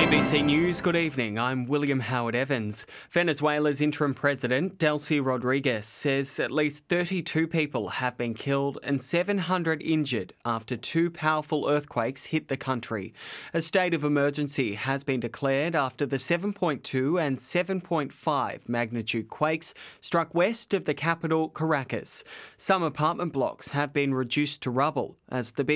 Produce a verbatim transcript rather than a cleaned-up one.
A B C News, good evening. I'm William Howard Evans. Venezuela's interim president, Delcy Rodriguez, says at least thirty-two people have been killed and seven hundred injured after two powerful earthquakes hit the country. A state of emergency has been declared after the seven point two and seven point five magnitude quakes struck west of the capital, Caracas. Some apartment blocks have been reduced to rubble as the